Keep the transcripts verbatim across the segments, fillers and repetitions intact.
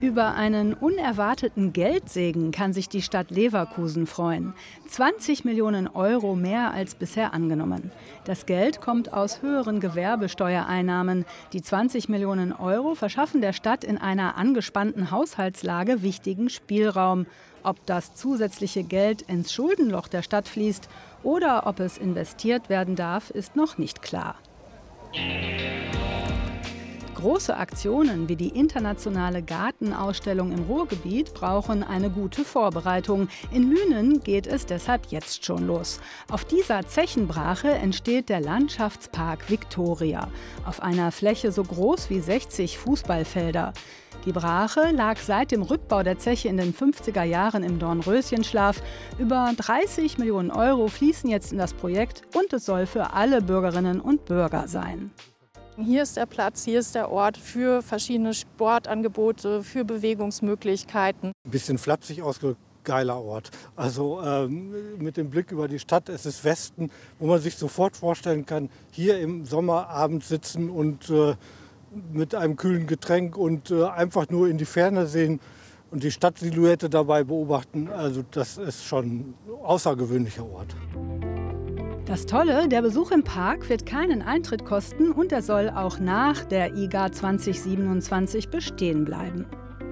Über einen unerwarteten Geldsegen kann sich die Stadt Leverkusen freuen. zwanzig Millionen Euro mehr als bisher angenommen. Das Geld kommt aus höheren Gewerbesteuereinnahmen. Die zwanzig Millionen Euro verschaffen der Stadt in einer angespannten Haushaltslage wichtigen Spielraum. Ob das zusätzliche Geld ins Schuldenloch der Stadt fließt oder ob es investiert werden darf, ist noch nicht klar. Große Aktionen wie die internationale Gartenausstellung im Ruhrgebiet brauchen eine gute Vorbereitung. In Lünen geht es deshalb jetzt schon los. Auf dieser Zechenbrache entsteht der Landschaftspark Victoria. Auf einer Fläche so groß wie sechzig Fußballfelder. Die Brache lag seit dem Rückbau der Zeche in den fünfziger Jahren im Dornröschenschlaf. Über dreißig Millionen Euro fließen jetzt in das Projekt und es soll für alle Bürgerinnen und Bürger sein. Hier ist der Platz, hier ist der Ort für verschiedene Sportangebote, für Bewegungsmöglichkeiten. Ein bisschen flapsig ausgedrückt, geiler Ort. Also ähm, mit dem Blick über die Stadt, es ist Westen, wo man sich sofort vorstellen kann, hier im Sommerabend sitzen und äh, mit einem kühlen Getränk und äh, einfach nur in die Ferne sehen und die Stadtsilhouette dabei beobachten. Also das ist schon ein außergewöhnlicher Ort. Das Tolle, der Besuch im Park wird keinen Eintritt kosten und er soll auch nach der I G A zwanzig siebenundzwanzig bestehen bleiben.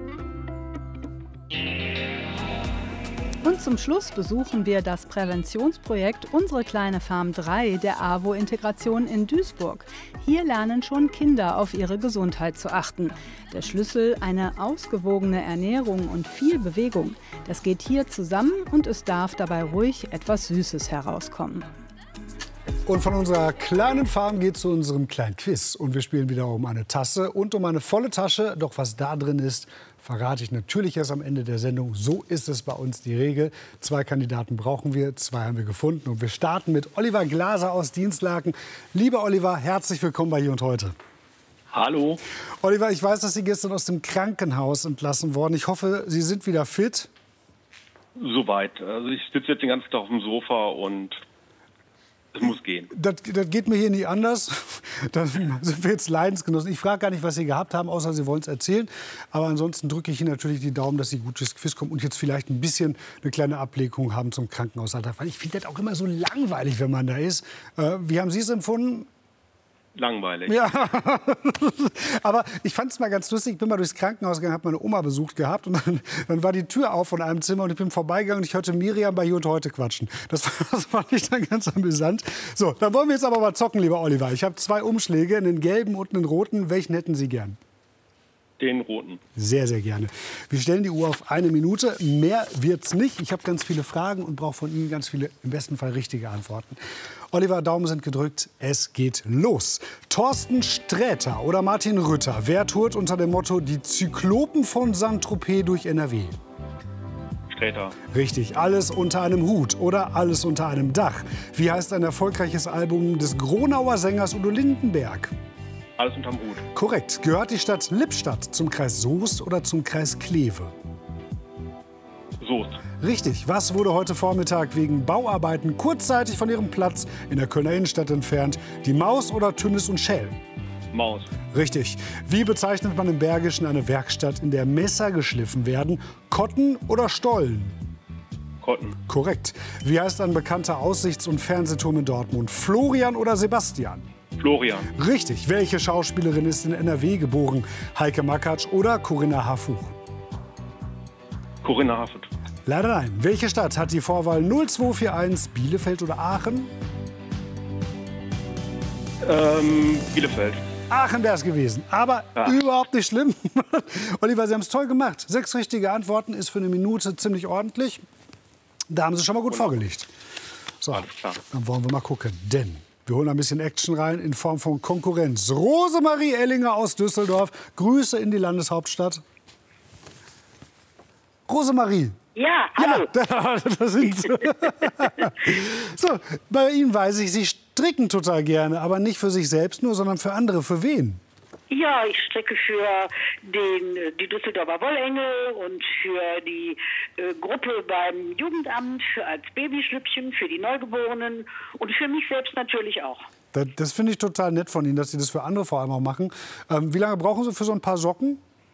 Und zum Schluss besuchen wir das Präventionsprojekt Unsere kleine Farm drei der A W O-Integration in Duisburg. Hier lernen schon Kinder auf ihre Gesundheit zu achten. Der Schlüssel eine ausgewogene Ernährung und viel Bewegung. Das geht hier zusammen und es darf dabei ruhig etwas Süßes herauskommen. Und von unserer kleinen Farm geht es zu unserem kleinen Quiz. Und wir spielen wieder um eine Tasse und um eine volle Tasche. Doch was da drin ist, verrate ich natürlich erst am Ende der Sendung. So ist es bei uns die Regel. Zwei Kandidaten brauchen wir, zwei haben wir gefunden. Und wir starten mit Oliver Glaser aus Dienstlaken. Lieber Oliver, herzlich willkommen bei Hier und Heute. Hallo. Oliver, ich weiß, dass Sie gestern aus dem Krankenhaus entlassen wurden. Ich hoffe, Sie sind wieder fit. Soweit. Also ich sitze jetzt den ganzen Tag auf dem Sofa und es muss gehen. Das, das geht mir hier nicht anders. Da sind wir jetzt Leidensgenossen. Ich frage gar nicht, was Sie gehabt haben, außer Sie wollen es erzählen. Aber ansonsten drücke ich Ihnen natürlich die Daumen, dass Sie gut durchs Quiz kommen und jetzt vielleicht ein bisschen eine kleine Ablenkung haben zum Krankenhausalltag. Weil ich finde das auch immer so langweilig, wenn man da ist. Äh, wie haben Sie es empfunden? Langweilig. Ja, aber ich fand es mal ganz lustig. Ich bin mal durchs Krankenhaus gegangen, habe meine Oma besucht gehabt und dann, dann war die Tür auf von einem Zimmer und ich bin vorbeigegangen und ich hörte Miriam bei Hier und Heute quatschen. Das, das fand ich dann ganz amüsant. So, dann wollen wir jetzt aber mal zocken, lieber Oliver. Ich habe zwei Umschläge, einen gelben und einen roten. Welchen hätten Sie gern? Den roten. Sehr, sehr gerne. Wir stellen die Uhr auf eine Minute. Mehr wird's nicht. Ich habe ganz viele Fragen und brauche von Ihnen ganz viele, im besten Fall richtige Antworten. Oliver, Daumen sind gedrückt. Es geht los. Thorsten Sträter oder Martin Rütter. Wer tourt unter dem Motto Die Zyklopen von Saint-Tropez durch N R W? Sträter. Richtig. Alles unter einem Hut oder Alles unter einem Dach. Wie heißt ein erfolgreiches Album des Gronauer Sängers Udo Lindenberg? Alles unterm Hut. Korrekt. Gehört die Stadt Lippstadt zum Kreis Soest oder zum Kreis Kleve? Soest. Richtig. Was wurde heute Vormittag wegen Bauarbeiten kurzzeitig von ihrem Platz in der Kölner Innenstadt entfernt? Die Maus oder Tünnis und Schell? Maus. Richtig. Wie bezeichnet man im Bergischen eine Werkstatt, in der Messer geschliffen werden? Kotten oder Stollen? Kotten. Korrekt. Wie heißt ein bekannter Aussichts- und Fernsehturm in Dortmund? Florian oder Sebastian? Florian. Richtig. Welche Schauspielerin ist in N R W geboren? Heike Makatsch oder Corinna Harfuch? Corinna Harfuch. Leider nein. Welche Stadt hat die Vorwahl null zwei vier eins? Bielefeld oder Aachen? Ähm, Bielefeld. Aachen wäre es gewesen. Aber ja. Überhaupt nicht schlimm. Oliver, Sie haben es toll gemacht. Sechs richtige Antworten ist für eine Minute ziemlich ordentlich. Da haben Sie schon mal gut Wunderbar. vorgelegt. So, alles klar. Dann wollen wir mal gucken. Denn wir holen ein bisschen Action rein in Form von Konkurrenz. Rosemarie Ellinger aus Düsseldorf. Grüße in die Landeshauptstadt. Rosemarie. Ja, hallo. Ja, da, da sind Sie. So, bei Ihnen weiß ich, Sie stricken total gerne, aber nicht für sich selbst nur, sondern für andere. Für wen? Ja, ich stricke für den, die Düsseldorfer Wollengel und für die äh, Gruppe beim Jugendamt, für als Babyschlüppchen, für die Neugeborenen und für mich selbst natürlich auch. Das, das finde ich total nett von Ihnen, dass Sie das für andere vor allem auch machen. Ähm, wie lange brauchen Sie für so ein paar Socken?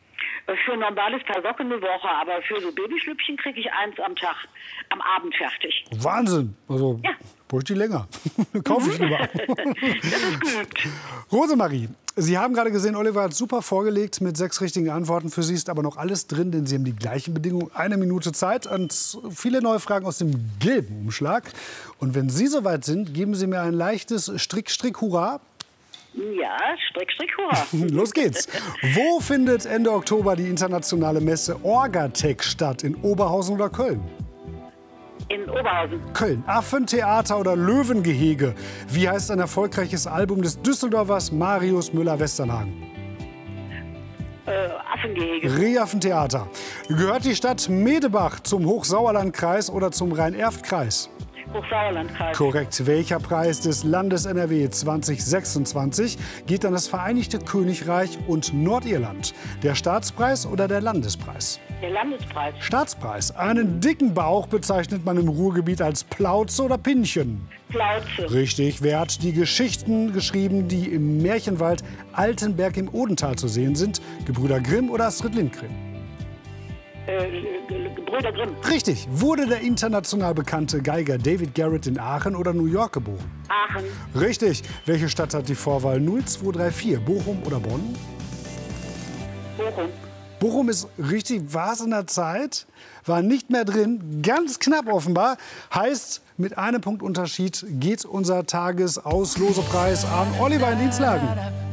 Für ein normales Paar Socken eine Woche, aber für so Babyschlüppchen kriege ich eins am Tag, am Abend fertig. Wahnsinn. Also, ja. Bräuchte ich länger. Kaufe ich lieber. Das ist gut. Rosemarie, Sie haben gerade gesehen, Oliver hat super vorgelegt mit sechs richtigen Antworten. Für Sie ist aber noch alles drin, denn Sie haben die gleichen Bedingungen. Eine Minute Zeit und viele neue Fragen aus dem gelben Umschlag. Und wenn Sie soweit sind, geben Sie mir ein leichtes Strick-Strick-Hurra. Ja, Strick, Strick, Hurra. Los geht's. Wo findet Ende Oktober die internationale Messe Orgatec statt? In Oberhausen oder Köln? In Oberhausen. Köln. Affentheater oder Löwengehege? Wie heißt ein erfolgreiches Album des Düsseldorfers Marius Müller-Westernhagen? Äh, Affengehege. Rehaffentheater. Gehört die Stadt Medebach zum Hochsauerlandkreis oder zum Rhein-Erft-Kreis? Hochsauerlandkreis. Korrekt. Welcher Preis des Landes N R W zwanzig sechsundzwanzig geht an das Vereinigte Königreich und Nordirland? Der Staatspreis oder der Landespreis? Der Landespreis. Staatspreis. Einen dicken Bauch bezeichnet man im Ruhrgebiet als Plauze oder Pinchen? Plauze. Richtig. Wer hat die Geschichten geschrieben, die im Märchenwald Altenberg im Odental zu sehen sind? Gebrüder Grimm oder Astrid Lindgren? Äh, Brüder Grimm. Richtig. Wurde der international bekannte Geiger David Garrett in Aachen oder New York geboren? Aachen. Richtig. Welche Stadt hat die Vorwahl null zwei drei vier? Bochum oder Bonn? Bochum. Bochum ist richtig, war es in der Zeit, war nicht mehr drin, ganz knapp offenbar. Heißt, mit einem Punkt Unterschied geht unser Tagesauslospreis an Oliver in Dienstlagen.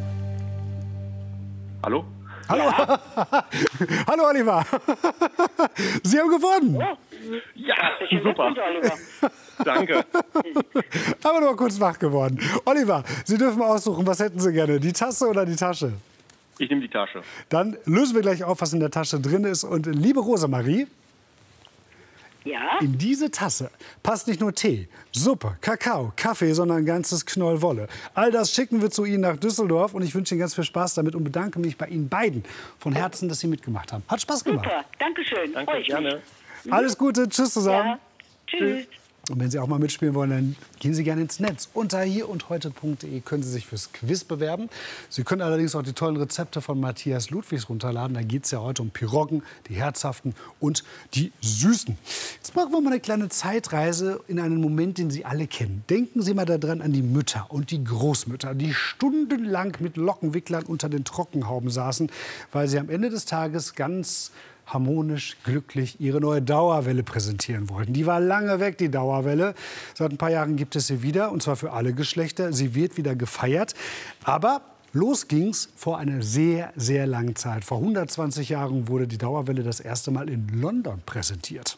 Hallo? Hallo, ja. Hallo Oliver. Sie haben gewonnen. Oh. Ja, super. Danke. Aber nur kurz wach geworden. Oliver, Sie dürfen aussuchen, was hätten Sie gerne, die Tasse oder die Tasche? Ich nehme die Tasche. Dann lösen wir gleich auf, was in der Tasche drin ist. Und liebe Rosemarie, ja? In diese Tasse passt nicht nur Tee, Suppe, Kakao, Kaffee, sondern ein ganzes Knoll Wolle. All das schicken wir zu Ihnen nach Düsseldorf. Und ich wünsche Ihnen ganz viel Spaß damit und bedanke mich bei Ihnen beiden von Herzen, dass Sie mitgemacht haben. Hat Spaß gemacht. Super, danke schön. Danke, gerne. Alles Gute, tschüss zusammen. Ja. Tschüss. Und wenn Sie auch mal mitspielen wollen, dann gehen Sie gerne ins Netz. Unter hier und heute punkt de können Sie sich fürs Quiz bewerben. Sie können allerdings auch die tollen Rezepte von Matthias Ludwigs runterladen. Da geht es ja heute um Piroggen, die herzhaften und die süßen. Jetzt machen wir mal eine kleine Zeitreise in einen Moment, den Sie alle kennen. Denken Sie mal daran an die Mütter und die Großmütter, die stundenlang mit Lockenwicklern unter den Trockenhauben saßen, weil sie am Ende des Tages ganz harmonisch, glücklich ihre neue Dauerwelle präsentieren wollten. Die war lange weg, die Dauerwelle. Seit ein paar Jahren gibt es sie wieder, und zwar für alle Geschlechter. Sie wird wieder gefeiert. Aber los ging's vor einer sehr, sehr langen Zeit. Vor hundertzwanzig Jahren wurde die Dauerwelle das erste Mal in London präsentiert.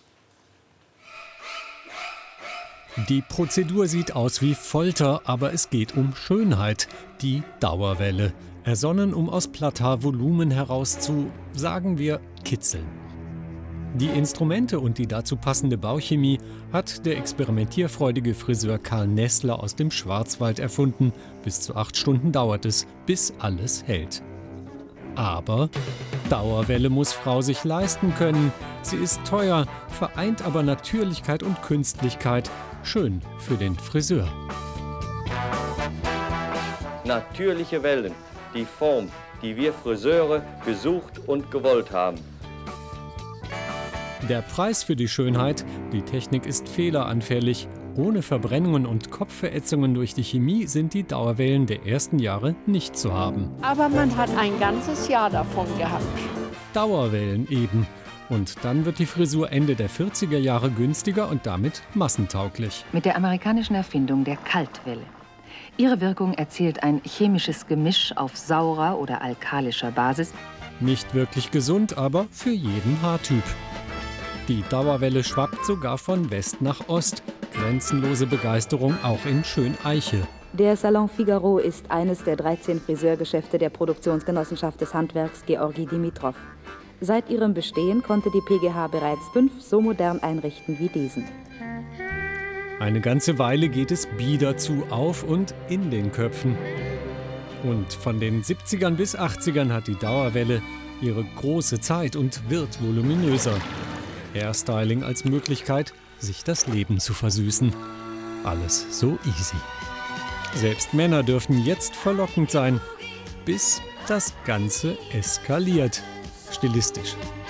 Die Prozedur sieht aus wie Folter, aber es geht um Schönheit. Die Dauerwelle. Ersonnen, um aus Platthaar Volumen heraus zu, sagen wir, kitzeln. Die Instrumente und die dazu passende Bauchemie hat der experimentierfreudige Friseur Karl Nessler aus dem Schwarzwald erfunden. Bis zu acht Stunden dauert es, bis alles hält. Aber Dauerwelle muss Frau sich leisten können. Sie ist teuer, vereint aber Natürlichkeit und Künstlichkeit. Schön für den Friseur. Natürliche Wellen. Die Form, die wir Friseure gesucht und gewollt haben. Der Preis für die Schönheit, die Technik ist fehleranfällig. Ohne Verbrennungen und Kopfverätzungen durch die Chemie sind die Dauerwellen der ersten Jahre nicht zu haben. Aber man hat ein ganzes Jahr davon gehabt. Dauerwellen eben. Und dann wird die Frisur Ende der vierziger Jahre günstiger und damit massentauglich. Mit der amerikanischen Erfindung der Kaltwelle. Ihre Wirkung erzielt ein chemisches Gemisch auf saurer oder alkalischer Basis. Nicht wirklich gesund, aber für jeden Haartyp. Die Dauerwelle schwappt sogar von West nach Ost. Grenzenlose Begeisterung auch in Schöneiche. Der Salon Figaro ist eines der dreizehn Friseurgeschäfte der Produktionsgenossenschaft des Handwerks Georgi Dimitrov. Seit ihrem Bestehen konnte die P G H bereits fünf so modern einrichten wie diesen. Eine ganze Weile geht es bieder zu auf und in den Köpfen. Und von den siebzigern bis achtzigern hat die Dauerwelle ihre große Zeit und wird voluminöser. Hairstyling als Möglichkeit, sich das Leben zu versüßen. Alles so easy. Selbst Männer dürfen jetzt verlockend sein, bis das Ganze eskaliert. stilistisch.